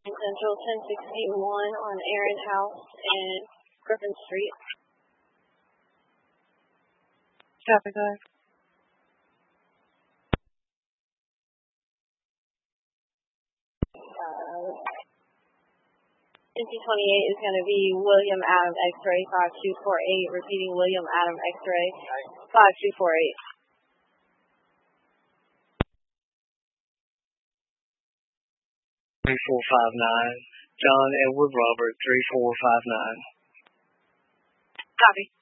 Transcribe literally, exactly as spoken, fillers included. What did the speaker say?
Central ten sixty-one on Aaron House and Griffin Street. Copy that. Uh, N C twenty-eight is going to be William Adam X-ray five two four eight. Repeating, William Adam X-ray five two four eight. three four five nine. John Edward Robert three four five nine. Copy.